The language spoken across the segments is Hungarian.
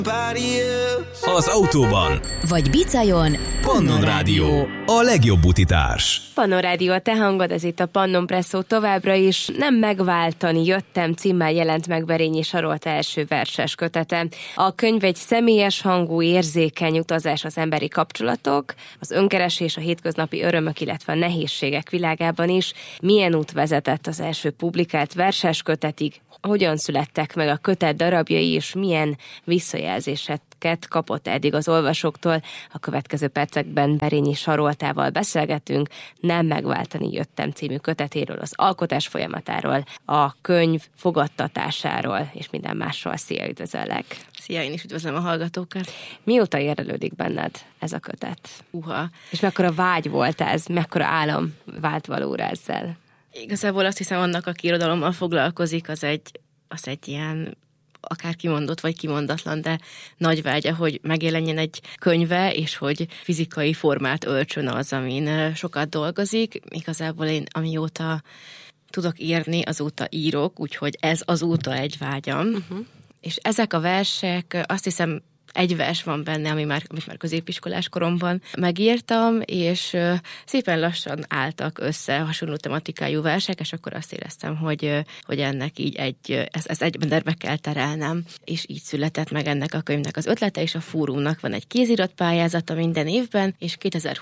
Az autóban vagy bicajon. Pannon Rádió, a legjobb utitárs. Pannon Rádió, a te hangod, ez itt a Pannon Presszó továbbra is. Nem megváltani jöttem címmel jelent meg Berényi Sarolta első verses kötete. A könyv egy személyes hangú, érzékeny utazás az emberi kapcsolatok, az önkeresés, a hétköznapi örömök, illetve a nehézségek világában is. Milyen út vezetett az első publikált verses kötetig? Hogyan születtek meg a kötet darabjai, és milyen visszajelzéseket kapott eddig az olvasóktól? A következő percekben Berényi Saroltával beszélgetünk Nem megváltani jöttem című kötetéről, az alkotás folyamatáról, a könyv fogadtatásáról, és minden másról. Szia, üdvözöllek! Szia, én is üdvözlöm a hallgatókat! Mióta érlelődik benned ez a kötet? És mekkora vágy volt ez, mekkora álom vált valóra ezzel? Igazából azt hiszem, annak, aki irodalommal foglalkozik, az egy ilyen akár kimondott vagy kimondatlan, de nagy vágya, hogy megjelenjen egy könyve, és hogy fizikai formát öltsön az, amin sokat dolgozik. Igazából én amióta tudok írni, azóta írok, úgyhogy ez azóta egy vágyam. És ezek a versek, azt hiszem, egy vers van benne, amit már középiskolás koromban megírtam, és szépen lassan álltak össze hasonló tematikájú versek, és akkor azt éreztem, hogy ennek így ez egy mederbe kell terelnem, és így született meg ennek a könyvnek az ötlete, és a fórumnak van egy kézirat pályázata minden évben, és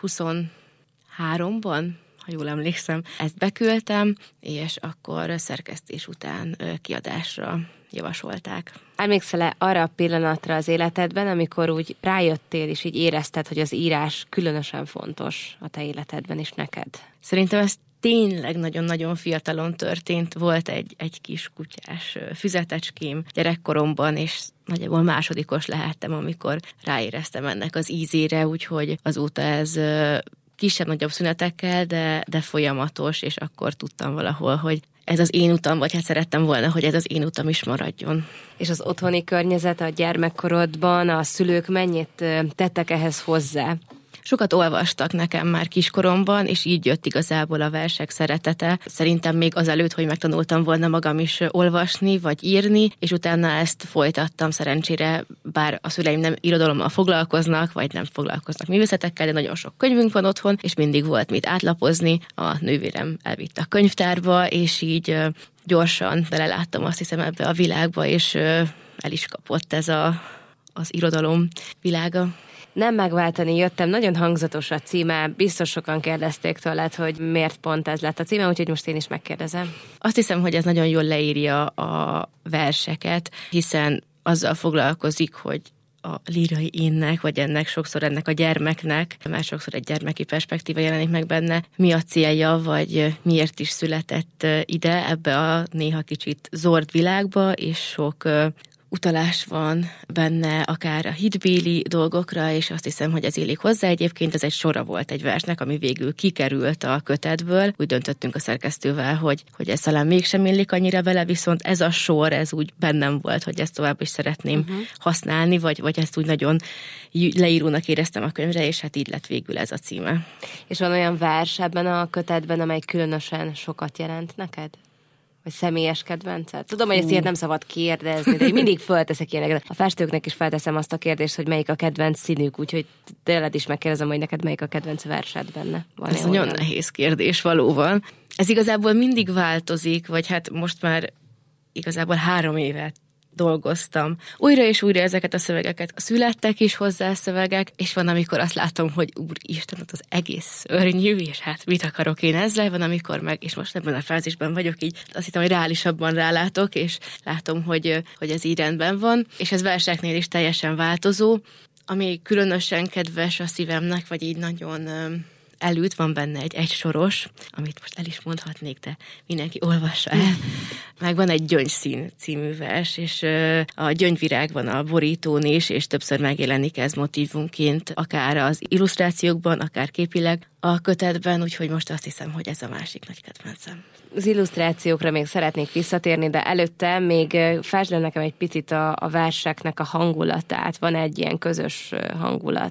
2023-ban, ha jól emlékszem, ezt beküldtem, és akkor szerkesztés után kiadásra javasolták. Emlékszel-e arra a pillanatra az életedben, amikor úgy rájöttél, és így érezted, hogy az írás különösen fontos a te életedben is neked? Szerintem ez tényleg nagyon-nagyon fiatalon történt. Volt egy kis kutyás füzetecském gyerekkoromban, és nagyjából másodikos lehettem, amikor ráéreztem ennek az ízére, úgyhogy azóta ez kisebb-nagyobb szünetekkel, de folyamatos, és akkor tudtam valahol, hogy ez az én utam, vagy hát szerettem volna, hogy ez az én utam is maradjon. És az otthoni környezet a gyermekkorodban, a szülők mennyit tettek ehhez hozzá? Sokat olvastak nekem már kiskoromban, és így jött igazából a versek szeretete. Szerintem még azelőtt, hogy megtanultam volna magam is olvasni, vagy írni, és utána ezt folytattam szerencsére, bár a szüleim nem irodalommal foglalkoznak, vagy nem foglalkoznak művészetekkel, de nagyon sok könyvünk van otthon, és mindig volt mit átlapozni. A nővérem elvitt a könyvtárba, és így gyorsan beleláttam, azt hiszem, ebbe a világba, és el is kapott ez az irodalom világa. Nem megváltani jöttem, nagyon hangzatos a címe, biztos sokan kérdezték tőled, hogy miért pont ez lett a címe, úgyhogy most én is megkérdezem. Azt hiszem, hogy ez nagyon jól leírja a verseket, hiszen azzal foglalkozik, hogy a lírai énnek, vagy ennek a gyermeknek, már sokszor egy gyermeki perspektíva jelenik meg benne, mi a célja, vagy miért is született ide, ebbe a néha kicsit zord világba, és sok utalás van benne akár a hitbéli dolgokra, és azt hiszem, hogy ez illik hozzá. Egyébként ez egy sora volt egy versnek, ami végül kikerült a kötetből. Úgy döntöttünk a szerkesztővel, hogy ez talán mégsem illik annyira bele, viszont ez a sor, ez úgy bennem volt, hogy ezt tovább is szeretném használni, vagy ezt úgy nagyon leírónak éreztem a könyvre, és hát így lett végül ez a címe. És van olyan vers ebben a kötetben, amely különösen sokat jelent neked? Vagy személyes kedvenced? Tudom, hogy ezt ilyet nem szabad kérdezni, de én mindig fölteszek ilyeneket. A festőknek is felteszem azt a kérdést, hogy melyik a kedvenc színük, úgyhogy tőled is megkérdezem, hogy neked melyik a kedvenc versed benne. Ez nagyon nehéz kérdés valóban. Ez igazából mindig változik, vagy hát most már igazából 3 évet dolgoztam. Újra és újra ezeket a szövegeket. Születtek is hozzá szövegek, és van, amikor azt látom, hogy úristen, az egész szörnyű, és hát mit akarok én ezzel, van, amikor meg, és most ebben a fázisban vagyok, így azt hittem, hogy reálisabban rálátok, és látom, hogy ez így rendben van, és ez verseknél is teljesen változó, ami különösen kedves a szívemnek, vagy így nagyon előtt van benne egy soros, amit most el is mondhatnék, de mindenki olvassa el. Meg van egy Gyöngyszín című vers, és a gyöngyvirág van a borítón is, és többször megjelenik ez motívumként, akár az illusztrációkban, akár képileg a kötetben, úgyhogy most azt hiszem, hogy ez a másik nagy kedvencem. Az illusztrációkra még szeretnék visszatérni, de előtte még felsd le nekem egy picit a verseknek a hangulatát. Van egy ilyen közös hangulat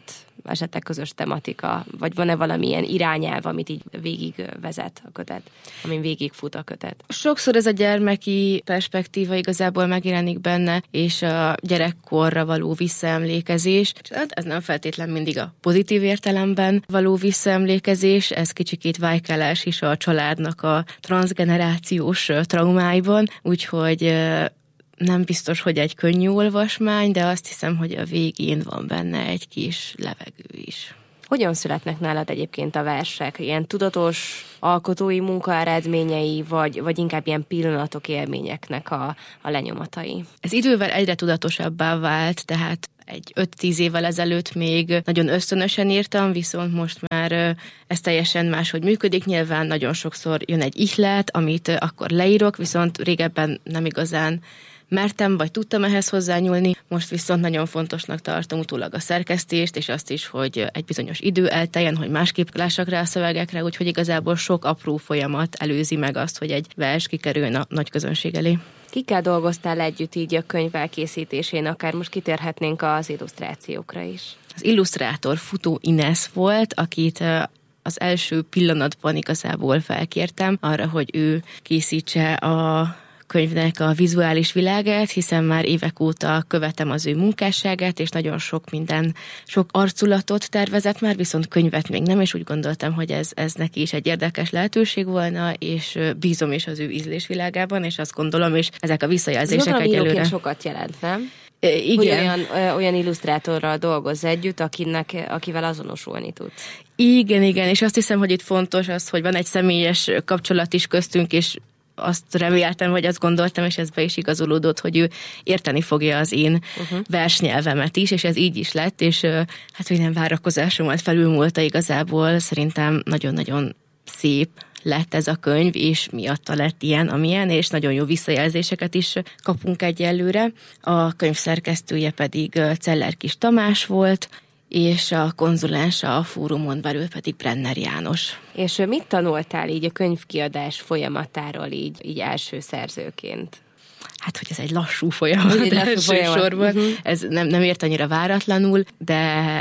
esetleg közös tematika, vagy van-e valamilyen irányelv, amit így végig vezet a kötet, amin végig fut a kötet? Sokszor ez a gyermeki perspektíva igazából megjelenik benne, és a gyerekkorra való visszaemlékezés. Hát ez nem feltétlen mindig a pozitív értelemben való visszaemlékezés, ez kicsikét vájkálás is a családnak a transzgenerációs traumáiban, úgyhogy nem biztos, hogy egy könnyű olvasmány, de azt hiszem, hogy a végén van benne egy kis levegő is. Hogyan születnek nálad egyébként a versek? Ilyen tudatos alkotói munka eredményei, vagy inkább ilyen pillanatok, élményeknek a lenyomatai? Ez idővel egyre tudatosabbá vált, tehát egy 5-10 évvel ezelőtt még nagyon ösztönösen írtam, viszont most már ez teljesen máshogy működik. Nyilván nagyon sokszor jön egy ihlet, amit akkor leírok, viszont régebben nem igazán mertem, vagy tudtam ehhez hozzányúlni. Most viszont nagyon fontosnak tartom utólag a szerkesztést, és azt is, hogy egy bizonyos idő elteljen, hogy másképp lássak rá a szövegekre, úgyhogy igazából sok apró folyamat előzi meg azt, hogy egy vers kikerüljön a nagy közönség elé. Kikkel dolgoztál együtt így a könyv elkészítésén, akár most kitérhetnénk az illusztrációkra is? Az illusztrátor Futó Ines volt, akit az első pillanatban igazából felkértem arra, hogy ő készítse a könyvnek a vizuális világát, hiszen már évek óta követem az ő munkásságát, és nagyon sok arculatot tervezett már, viszont könyvet még nem, és úgy gondoltam, hogy ez neki is egy érdekes lehetőség volna, és bízom is az ő ízlésvilágában, és azt gondolom, és ezek a visszajelzések egyelőre sokat jelent, nem? Igen. Olyan illusztrátorral dolgozz együtt, akivel azonosulni tudsz. Igen, és azt hiszem, hogy itt fontos az, hogy van egy személyes kapcsolat is köztünk, és azt reméltem, vagy azt gondoltam, és ez be is igazolódott, hogy ő érteni fogja az én versnyelvemet is, és ez így is lett, és hát minden várakozásomat felülmúlta igazából, szerintem nagyon-nagyon szép lett ez a könyv, és miatta lett ilyen, amilyen, és nagyon jó visszajelzéseket is kapunk egyelőre. A könyv szerkesztője pedig Celler Kis Tamás volt, és a konzulensa a fórumon belül pedig Brenner János. És mit tanultál így a könyvkiadás folyamatáról így első szerzőként? Hát, hogy ez egy lassú folyamat elsősorban. Ez nem ért annyira váratlanul, de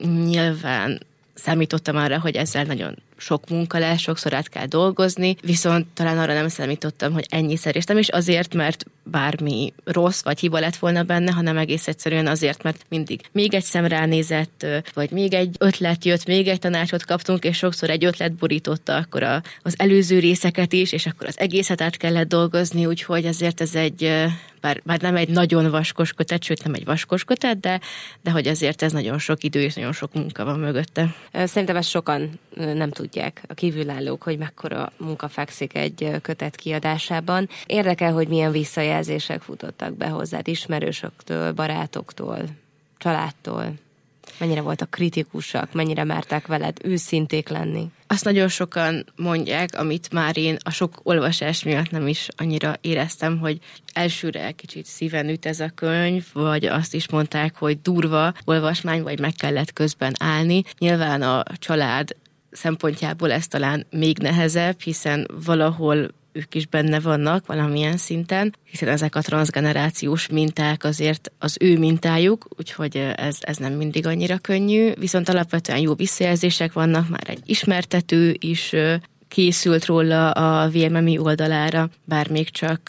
nyilván számítottam arra, hogy ezzel nagyon sok munka lesz, sokszor át kell dolgozni, viszont talán arra nem számítottam, hogy ennyiszer, és nem is azért, mert bármi rossz vagy hiba lett volna benne, hanem egész egyszerűen azért, mert mindig még egy szem ránézett, vagy még egy ötlet jött, még egy tanácsot kaptunk, és sokszor egy ötlet borította akkor az előző részeket is, és akkor az egészet át kellett dolgozni, úgyhogy ezért ez bár nem egy nagyon vaskos kötet, sőt nem egy vaskos kötet, de hogy azért ez nagyon sok idő és nagyon sok munka van mögötte. Szerintem ezt sokan nem tudják, a kívülállók, hogy mekkora munka fekszik egy kötet kiadásában. Érdekel, hogy milyen visszajelzések futottak be hozzád ismerősöktől, barátoktól, családtól. Mennyire voltak kritikusak, mennyire mertek veled őszinték lenni? Azt nagyon sokan mondják, amit már én a sok olvasás miatt nem is annyira éreztem, hogy elsőre kicsit szíven üt ez a könyv, vagy azt is mondták, hogy durva olvasmány, vagy meg kellett közben állni. Nyilván a család szempontjából ez talán még nehezebb, hiszen valahol ők is benne vannak valamilyen szinten, hiszen ezek a transzgenerációs minták azért az ő mintájuk, úgyhogy ez nem mindig annyira könnyű, viszont alapvetően jó visszajelzések vannak, már egy ismertető is készült róla a VMMI oldalára, bár még csak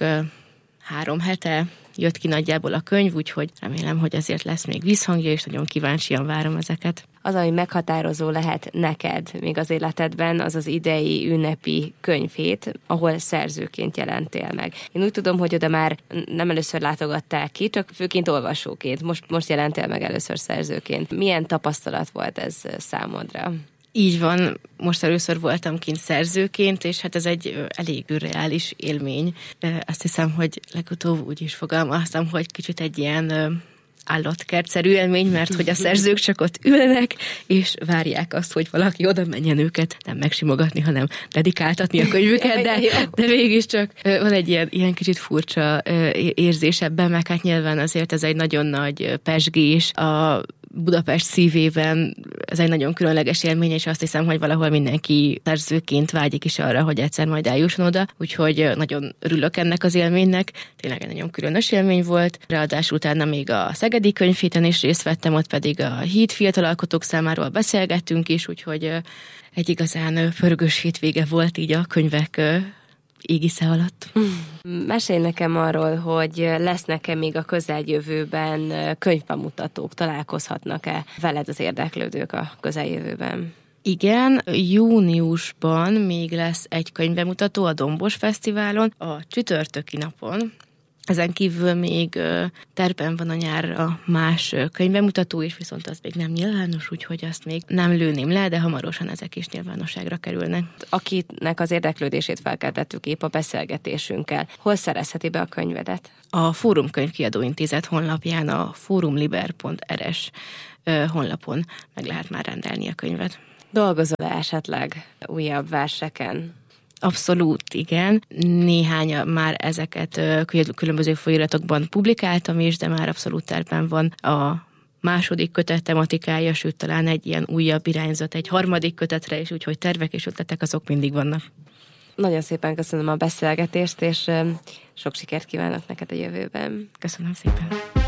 3 hete jött ki nagyjából a könyv, úgyhogy remélem, hogy azért lesz még visszhangja, és nagyon kíváncsian várom ezeket. Az, ami meghatározó lehet neked még az életedben, az az idei ünnepi könyvhét, ahol szerzőként jelentél meg. Én úgy tudom, hogy oda már nem először látogattál ki, csak főként olvasóként. Most jelentél meg először szerzőként. Milyen tapasztalat volt ez számodra? Így van, most először voltam kint szerzőként, és hát ez egy elég reális élmény. Azt hiszem, hogy legutóbb úgy is fogalmaztam, hogy kicsit egy ilyen állatkertszerű élmény, mert hogy a szerzők csak ott ülnek, és várják azt, hogy valaki oda menjen őket, nem megsimogatni, hanem dedikáltatni a könyvüket, de mégiscsak van egy ilyen kicsit furcsa érzés ebben, meg hát nyilván azért ez egy nagyon nagy pezsgés a Budapest szívében ez egy nagyon különleges élmény, és azt hiszem, hogy valahol mindenki szerzőként vágyik is arra, hogy egyszer majd eljusson oda, úgyhogy nagyon örülök ennek az élménynek. Tényleg egy nagyon különös élmény volt. Ráadásul utána még a Szegedi Könyvhéten is részt vettem, ott pedig a híd fiatalalkotók számáról beszélgettünk is, úgyhogy egy igazán pörgős hétvége volt így a könyvek égisze alatt. Mesélj nekem arról, hogy lesznek-e még a közeljövőben könyvbemutatók, találkozhatnak-e veled az érdeklődők a közeljövőben? Igen, júniusban még lesz egy könyvbemutató a Dombos Fesztiválon, a csütörtöki napon. Ezen kívül még tervben van a nyárra más könyvbemutató is, viszont az még nem nyilvános, úgyhogy azt még nem lőném le, de hamarosan ezek is nyilvánosságra kerülnek. Akinek az érdeklődését felkeltettük épp a beszélgetésünkkel, hol szerezheti be a könyvedet? A Fórum Könyvkiadó Intézet honlapján, a forumliber.rs honlapon meg lehet már rendelni a könyvet. Dolgozol-e esetleg újabb verseken? Abszolút, igen. Néhány már ezeket különböző folyóiratokban publikáltam is, de már abszolút tervben van a második kötet tematikája, sőt talán egy ilyen újabb irányzat, egy harmadik kötetre is, úgyhogy tervek és ötletek azok mindig vannak. Nagyon szépen köszönöm a beszélgetést, és sok sikert kívánok neked a jövőben. Köszönöm szépen.